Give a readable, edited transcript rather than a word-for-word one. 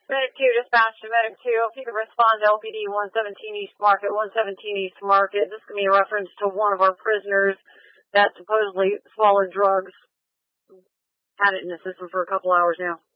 Medic 2, dispatch to Medic 2. If you could respond to LPD 117 East Market, 117 East Market. This can be a reference to one of our prisoners that supposedly swallowed drugs. Had it in the system for a couple hours now.